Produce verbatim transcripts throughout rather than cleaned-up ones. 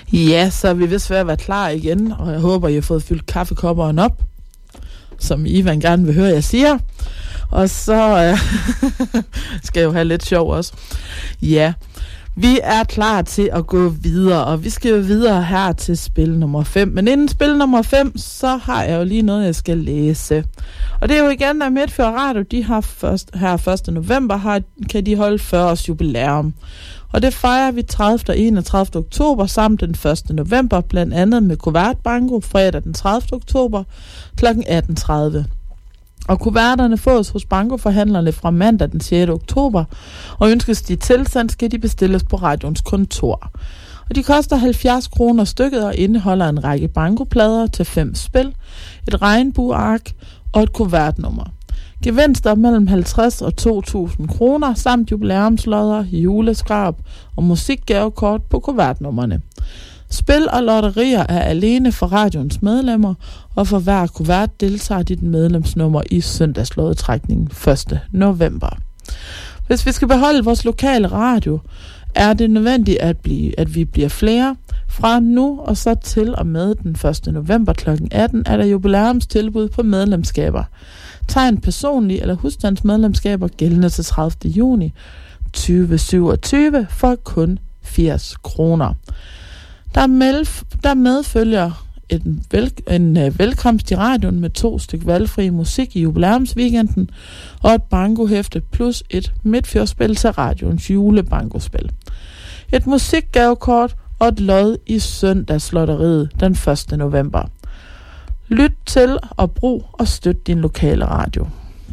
Ja, så er vi vist ved at være klar igen, og jeg håber, I har fået fyldt kaffekopperen op, som Ivan gerne vil høre, jeg siger. Og så øh, skal jeg jo have lidt sjov også. Ja, vi er klar til at gå videre, og vi skal jo videre her til spil nummer fem. Men inden spil nummer fem, så har jeg jo lige noget, jeg skal læse. Og det er jo igen, at Midtfyord Radio, de har først, her første november, har, kan de holde fyrre års jubilæum. Og det fejrer vi tredivte og enogtredivte oktober samt den første november, blandt andet med kuvertbanko fredag den tredivte oktober kl. atten tredive. Og kuverterne fås hos bankoforhandlerne fra mandag den sjette oktober, og ønskes de tilsendt, skal de bestilles på radioens kontor. Og de koster halvfjerds kroner stykket og indeholder en række bankoplader til fem spil, et regnbueark og et kuvertnummer. Gevinster mellem halvtreds og to tusind kroner, samt jubilæumslodder, juleskrab og musikgavekort på kuvertnummerne. Spil og lotterier er alene for radioens medlemmer, og for hver kuvert deltager dit medlemsnummer i søndagslodtrækningen første november. Hvis vi skal beholde vores lokale radio, er det nødvendigt, at, blive, at vi bliver flere. Fra nu og så til og med den første november kl. atten er der jubilæumstilbud på medlemskaber. Tegn personlige eller husstandsmedlemskaber gældende til tredivte juni tyve syvogtyve for kun firs kroner. Der, med, der medfølger en, vel, en uh, velkomst i radioen med to stykker valgfri musik i jubilæumsweekenden og et bankohæfte plus et midtfjordspil til radioens julebankospil. Et musikgavekort og et lod i søndagslotteriet den første november. Lyt til og brug og støt din lokale radio.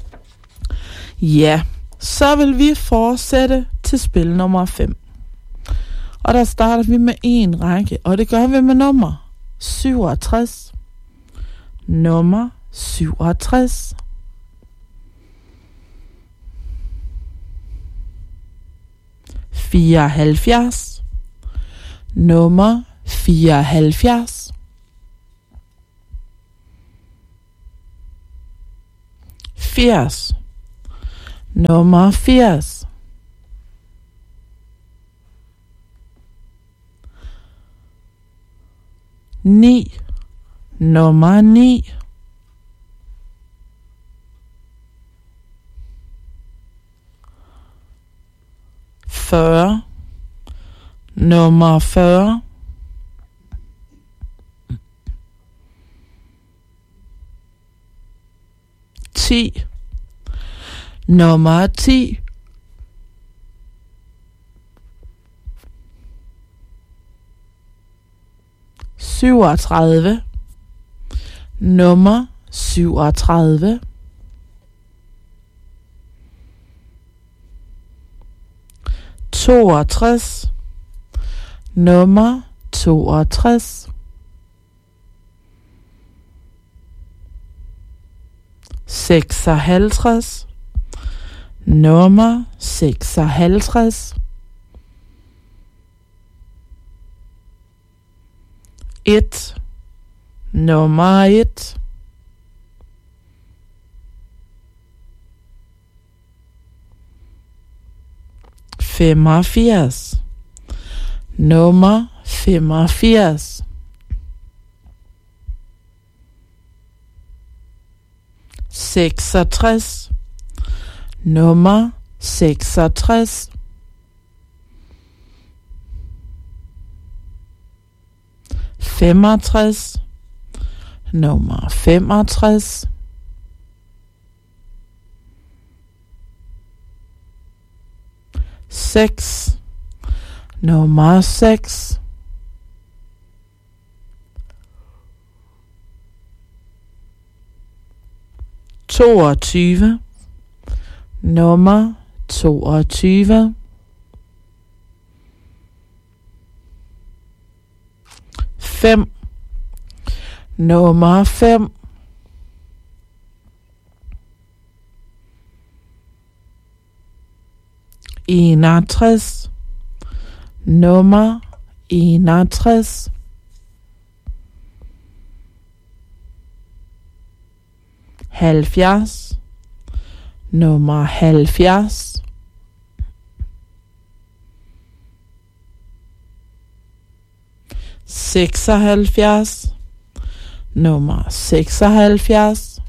Ja, så vil vi fortsætte til spil nummer fem. Og der starter vi med en række, og det gør vi med nummer syvogtres. Nummer syvogtres. fireoghalvfjerds. Nummer fireoghalvfjerds. firs. Nummer firs. ni. Nummer ni. fyrre. Nummer fyrre. ti. Nummer ti. syvogtredive. Nummer syvogtredive. toogtres. Nummer toogtres. seksoghalvtreds. Nummer seksoghalvtreds. et. Nummer et. femogfirs. Nummer femogfirs. seksogtres. Nummer seksogtres. femogtres. Nummer femogtres. seks. Nummer seks. toogtyve. Nummer toogtyve. fem. Nummer fem. enogtres. Nummer enogtres. halvfjerds. Nummer halvfjerds. seksoghalvfjerds, nummer seksoghalvfjerds,